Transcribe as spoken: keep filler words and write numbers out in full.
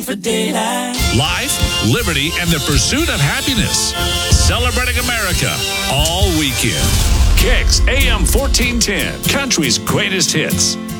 for daylight. Life, liberty, and the pursuit of happiness. Celebrating America all weekend. Kicks A M fourteen ten, country's greatest hits.